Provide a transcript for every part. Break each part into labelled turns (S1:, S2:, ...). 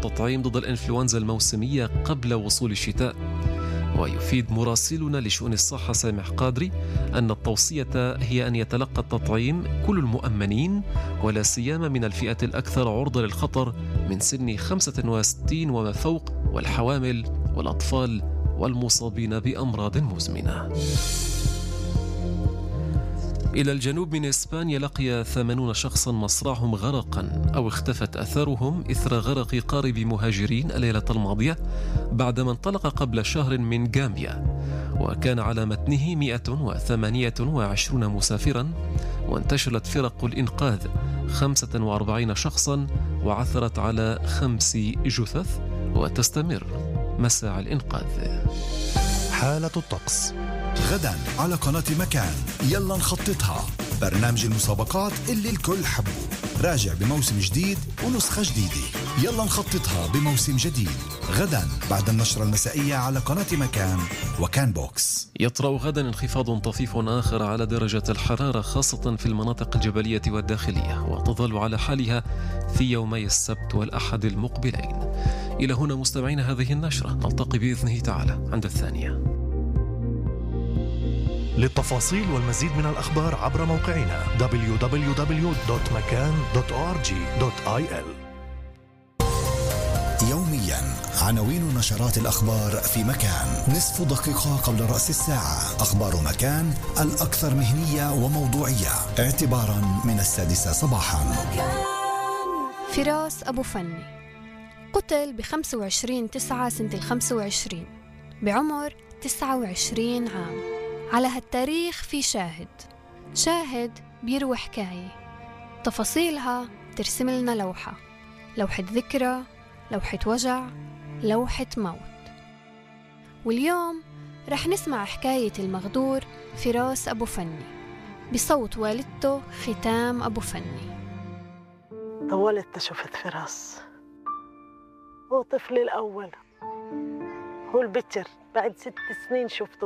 S1: التطعيم ضد الإنفلونزا الموسمية قبل وصول الشتاء. ويفيد مراسلنا لشؤون الصحة سامح قادري أن التوصية هي أن يتلقى التطعيم كل المؤمنين ولا سيما من الفئة الأكثر عرضة للخطر من سن 65 وما فوق، والحوامل والأطفال والمصابين بأمراض مزمنة. إلى الجنوب من إسبانيا لقي 80 شخصا مصرعهم غرقا أو اختفت أثارهم إثر غرق قارب مهاجرين الليلة الماضية بعدما انطلق قبل شهر من غامبيا، وكان على متنه 128 مسافرا. وانتشلت فرق الإنقاذ 45 شخصا وعثرت على 5 جثث، وتستمر مساعي الإنقاذ.
S2: حالة الطقس غدا على قناة مكان. يلا نخططها، برنامج المسابقات اللي الكل حبه، راجع بموسم جديد ونسخة جديدة. يلا نخططها بموسم جديد غدا بعد النشرة المسائية على قناة مكان وكان بوكس.
S1: يطرأ غدا انخفاض طفيف آخر على درجة الحرارة خاصة في المناطق الجبلية والداخلية، وتظل على حالها في يومي السبت والأحد المقبلين. إلى هنا مستمعين هذه النشرة، نلتقي بإذنه تعالى عند الثانية.
S2: للتفاصيل والمزيد من الأخبار عبر موقعنا www.makan.org.il.
S3: يوميا عناوين نشرات الأخبار في مكان. نصف دقيقة قبل رأس الساعة، أخبار مكان الأكثر مهنية وموضوعية اعتبارا من 6 صباحا.
S4: فراس أبو فني قتل ب25/9 سنة 25 بعمر 29 عام. على هالتاريخ في شاهد بيروي حكاية، تفاصيلها ترسم لنا لوحة ذكرى، لوحة وجع، لوحة موت. واليوم رح نسمع حكاية المغدور فراس أبو فني بصوت والدته ختام أبو فني.
S5: طولت شفت فراس، هو طفلي الأول، هو البكر. بعد 6 سنين شفته،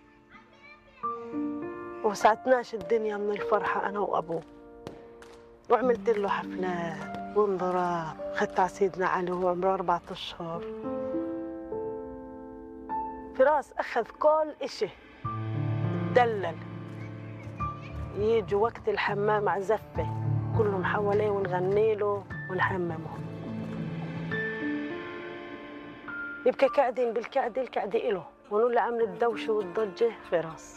S5: وسعتناش الدنيا من الفرحة أنا وأبوه، وعملت له حفلات وانظرات. خدت على سيدنا علي وهو عمره 4 أشهر. فراس أخذ كل إشي، دلل. يجوا وقت الحمام على زفة كلهم حواليه ونغني له ونحممه. يبقى قاعدين بالكعدة، الكعدة إله، ونقول له عملت دوشة والضجة فراس.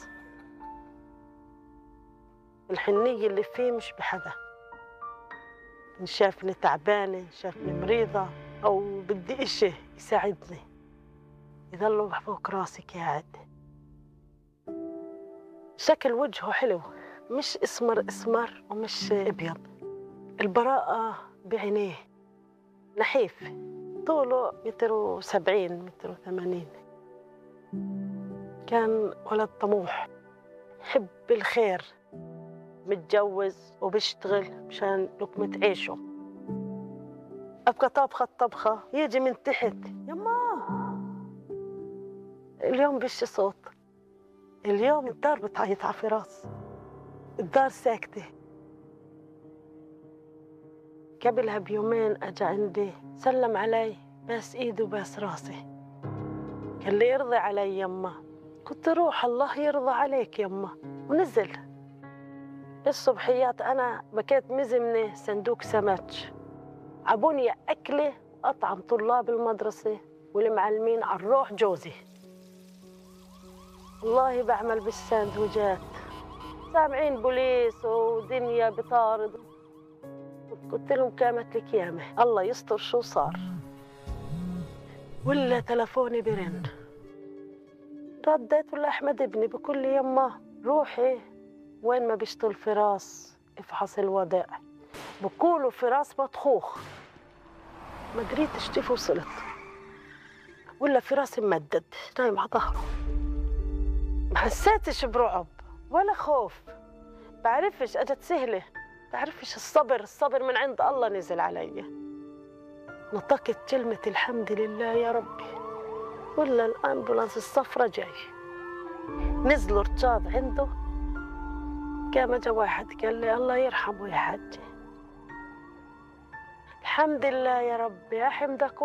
S5: الحنية اللي فيه مش بحدا، إن شافني تعبانة، إن شافني مريضة أو بدي إشي يساعدني، يظلوا فوق راسي قاعد. شكل وجهه حلو، مش اسمر ومش ابيض. البراءة بعينيه، نحيف، طوله 170 180. كان ولد طموح، يحب الخير، متجوز وبيشتغل مشان لقمة عيشه. أبقى طبخة يجي من تحت، يما اليوم بيش صوت. اليوم الدار بتعيط على فراس، الدار ساكتة. قبلها بيومين أجا عندي، سلم علي، باس إيده وباس راسي، قال لي يرضي علي يما. كنت روح الله يرضى عليك يما. ونزل الصبحيات، أنا بكيت مزمنة صندوق سمك، عبوني أكلة أطعم طلاب المدرسة والمعلمين على الروح جوزي. والله بعمل بالساندويجات، سامعين بوليس ودنيا بطارد. قلت لهم قامت القيامة، الله يستر شو صار. ولا تلفوني برن، رديت ولا أحمد ابني بكل يما روحي وين ما بيشتغل فراس افحص الوضع. بقولوا فراس مطخوخ، ما دريتش كيف وصلت. ولا فراس ممدد نايم على ظهره، ما حسيتش برعب ولا خوف. بعرفش اجت سهله، بعرفش الصبر من عند الله نزل علي. نطقت كلمة الحمد لله يا ربي. ولا الأمبولانس الصفرة جاي، نزلوا رجال عنده. قام اجا واحد قال لي الله يرحمه يا حاج. الحمد لله يا ربي، احمدك